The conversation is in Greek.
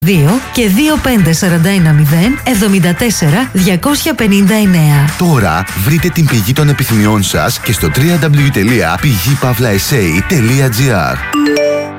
2 και 25410 74 259. Τώρα βρείτε την πηγή των επιθυμιών σας και στο www.pigipavlaessay.gr.